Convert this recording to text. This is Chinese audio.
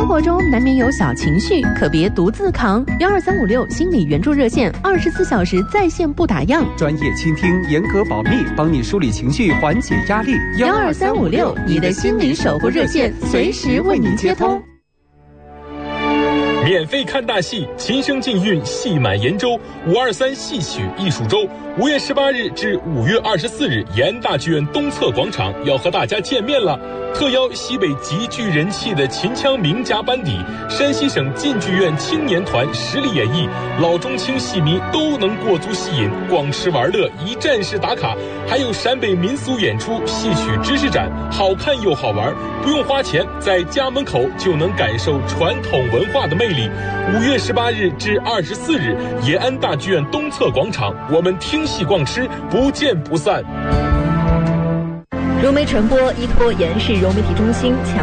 生活中难免有小情绪，可别独自扛。12356心理援助热线，24小时在线不打烊， 专业倾听，严格保密，帮你梳理情绪，缓解压力。 12356，你的心理守护热线，随时为您接通。 免费看大戏，琴声禁韵，戏满延州，523戏曲艺术周，5月18日至5月24日，延安大剧院东侧广场要和大家见面了。特邀西北极具人气的秦腔名家班底，山西省晋剧院青年团实力演绎，老中青戏迷都能过足戏瘾，逛吃玩乐，一站式打卡，还有陕北民俗演出、戏曲知识展，好看又好玩，不用花钱，在家门口就能感受传统文化的魅力。5月18日至24日，延安大剧院东侧广场，我们听戏逛吃，不见不散。 融媒传播依托延世融媒体中心强